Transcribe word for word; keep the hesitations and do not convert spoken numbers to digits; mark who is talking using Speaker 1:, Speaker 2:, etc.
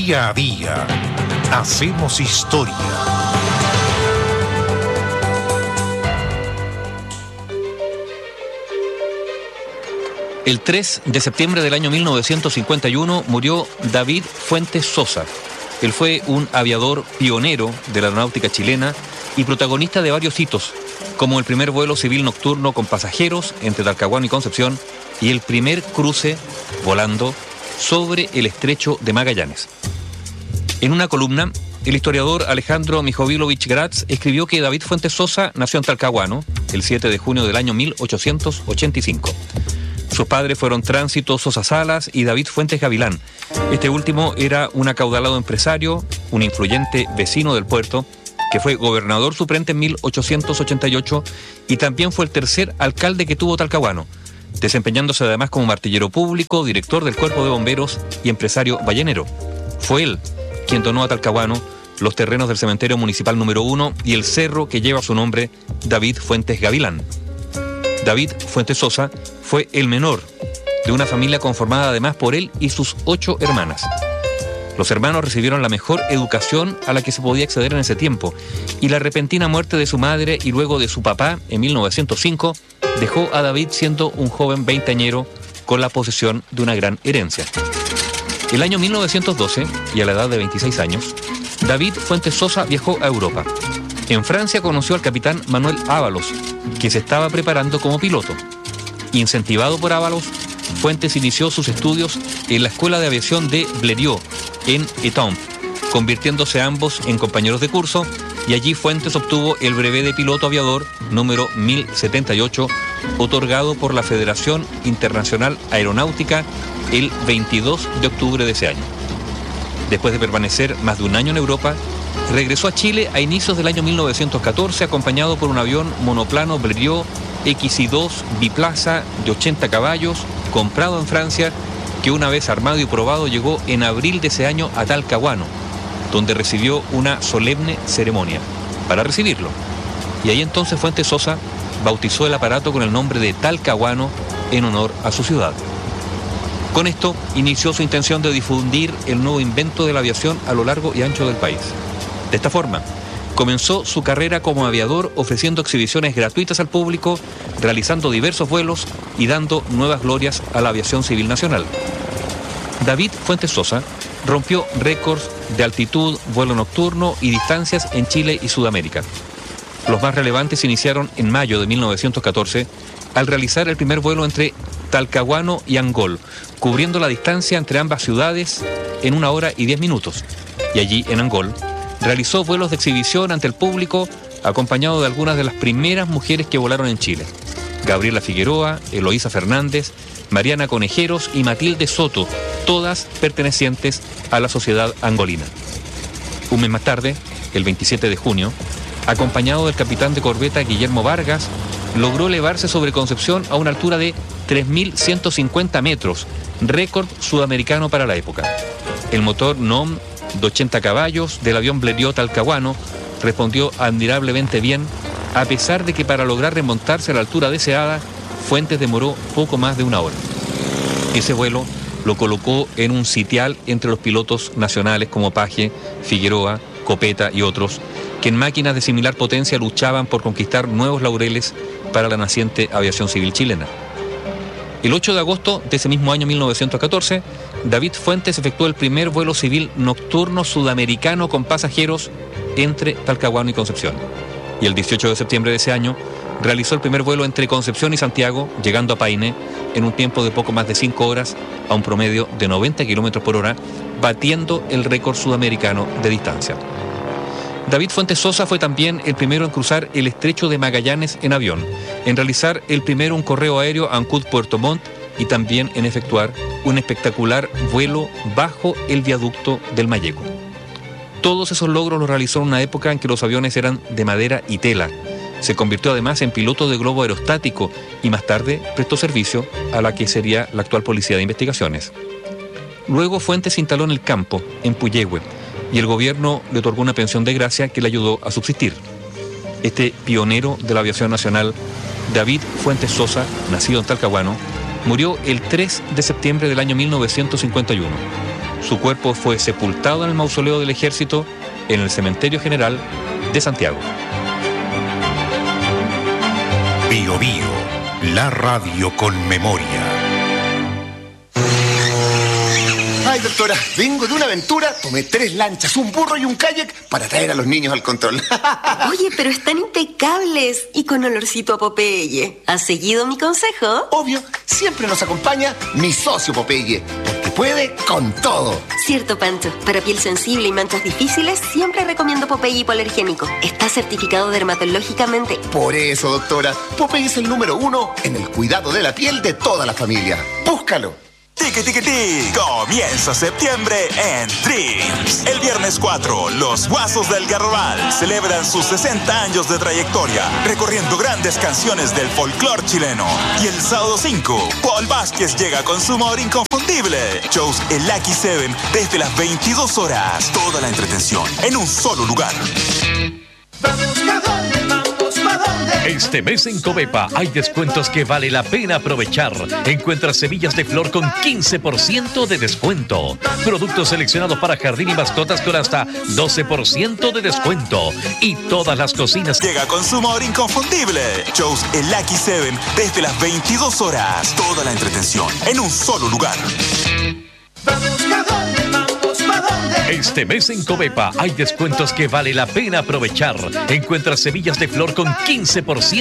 Speaker 1: Día a día hacemos historia.
Speaker 2: El tres de septiembre del año mil novecientos cincuenta y uno murió David Fuentes Sosa. Él fue un aviador pionero de la aeronáutica chilena y protagonista de varios hitos, como el primer vuelo civil nocturno con pasajeros entre Talcahuano y Concepción y el primer cruce volando sobre el estrecho de Magallanes. En una columna, el historiador Alejandro Mijovilovich Gratz escribió que David Fuentes Sosa nació en Talcahuano el siete de junio del año mil ochocientos ochenta y cinco. Sus padres fueron Tránsito Sosa Salas y David Fuentes Gavilán. Este último era un acaudalado empresario, un influyente vecino del puerto, que fue gobernador suplente en mil ochocientos ochenta y ocho y también fue el tercer alcalde que tuvo Talcahuano, desempeñándose además como martillero público, director del Cuerpo de Bomberos y empresario ballenero. Fue él quien donó a Talcahuano los terrenos del cementerio municipal número uno y el cerro que lleva su nombre, David Fuentes Gavilán. David Fuentes Sosa fue el menor de una familia conformada además por él y sus ocho hermanas. Los hermanos recibieron la mejor educación a la que se podía acceder en ese tiempo, y la repentina muerte de su madre y luego de su papá en mil novecientos cinco dejó a David siendo un joven veinteañero con la posesión de una gran herencia. El año mil novecientos doce, y a la edad de veintiséis años, David Fuentes Sosa viajó a Europa. En Francia conoció al capitán Manuel Ábalos, que se estaba preparando como piloto. Incentivado por Ábalos, Fuentes inició sus estudios en la Escuela de Aviación de Blériot, en Étampes, convirtiéndose ambos en compañeros de curso, y allí Fuentes obtuvo el brevet de piloto aviador número mil setenta y ocho, otorgado por la Federación Internacional Aeronáutica el veintidós de octubre de ese año. Después de permanecer más de un año en Europa, regresó a Chile a inicios del año mil novecientos catorce, acompañado por un avión monoplano Blériot X I dos biplaza de ochenta caballos, comprado en Francia, que una vez armado y probado llegó en abril de ese año a Talcahuano, donde recibió una solemne ceremonia para recibirlo. Y ahí entonces Fuentes Sosa bautizó el aparato con el nombre de Talcahuano en honor a su ciudad. Con esto inició su intención de difundir el nuevo invento de la aviación a lo largo y ancho del país. De esta forma, comenzó su carrera como aviador ofreciendo exhibiciones gratuitas al público, realizando diversos vuelos y dando nuevas glorias a la aviación civil nacional. David Fuentes Sosa rompió récords de altitud, vuelo nocturno y distancias en Chile y Sudamérica. Los más relevantes iniciaron en mayo de mil novecientos catorce al realizar el primer vuelo entre Talcahuano y Angol, cubriendo la distancia entre ambas ciudades en una hora y diez minutos. Y allí, en Angol, realizó vuelos de exhibición ante el público, acompañado de algunas de las primeras mujeres que volaron en Chile: Gabriela Figueroa, Eloísa Fernández, Mariana Conejeros y Matilde Soto, todas pertenecientes a la sociedad angolina. Un mes más tarde, el veintisiete de junio, acompañado del capitán de corbeta Guillermo Vargas, logró elevarse sobre Concepción a una altura de tres mil ciento cincuenta metros, récord sudamericano para la época. El motor N O M de ochenta caballos del avión Blériot Talcahuano respondió admirablemente bien, a pesar de que para lograr remontarse a la altura deseada, Fuentes demoró poco más de una hora. Ese vuelo lo colocó en un sitial entre los pilotos nacionales como Paje, Figueroa, Copeta y otros, que en máquinas de similar potencia luchaban por conquistar nuevos laureles para la naciente aviación civil chilena. El ocho de agosto de ese mismo año mil novecientos catorce, David Fuentes efectuó el primer vuelo civil nocturno sudamericano con pasajeros entre Talcahuano y Concepción. Y el dieciocho de septiembre de ese año, realizó el primer vuelo entre Concepción y Santiago, llegando a Paine en un tiempo de poco más de cinco horas a un promedio de noventa kilómetros por hora, batiendo el récord sudamericano de distancia. David Fuentes Sosa fue también el primero en cruzar el estrecho de Magallanes en avión, en realizar el primero un correo aéreo a Ancud-Puerto Montt y también en efectuar un espectacular vuelo bajo el viaducto del Mayeco. Todos esos logros los realizó en una época en que los aviones eran de madera y tela. Se convirtió además en piloto de globo aerostático y más tarde prestó servicio a la que sería la actual Policía de Investigaciones. Luego Fuentes se instaló en el campo, en Puyehue, y el gobierno le otorgó una pensión de gracia que le ayudó a subsistir. Este pionero de la aviación nacional, David Fuentes Sosa, nacido en Talcahuano, murió el tres de septiembre del año mil novecientos cincuenta y uno. su cuerpo fue sepultado en el mausoleo del Ejército en el Cementerio General de Santiago.
Speaker 1: Bio Bio, la radio con memoria.
Speaker 3: Ay, doctora, vengo de una aventura, tomé tres lanchas, un burro y un kayak para traer a los niños al control.
Speaker 4: Oye, pero están impecables y con olorcito a Popeye. ¿Has seguido mi consejo?
Speaker 3: Obvio, siempre nos acompaña mi socio Popeye, porque puede con todo.
Speaker 4: Cierto, Pancho. Para piel sensible y manchas difíciles, siempre recomiendo Popeye hipoalergénico. Está certificado dermatológicamente.
Speaker 3: Por eso, doctora, Popeye es el número uno en el cuidado de la piel de toda la familia. Búscalo.
Speaker 5: Tiki Tiki Tiki, comienza septiembre en Dreams. El viernes cuatro, los Guasos del Garrobal celebran sus sesenta años de trayectoria, recorriendo grandes canciones del folclore chileno. Y el sábado cinco, Paul Vázquez llega con su humor inconfundible. Shows en Lucky Seven desde las veintidós horas. Toda la entretención en un solo lugar.
Speaker 6: Vamos, ¿pa' dónde? Vamos, ¿pa' dónde?
Speaker 7: Este mes en Covepa hay descuentos que vale la pena aprovechar. Encuentra semillas de flor con quince por ciento de descuento. Productos seleccionados para jardín y mascotas con hasta doce por ciento de descuento. Y todas las cocinas.
Speaker 5: Llega con su humor inconfundible. Shows en Lucky Seven desde las veintidós horas. Toda la entretención en un solo lugar.
Speaker 6: Vamos, ¿pa' dónde? Vamos, ¿pa' dónde?
Speaker 7: Este mes en Covepa hay descuentos que vale la pena aprovechar. Encuentra semillas de flor con quince por ciento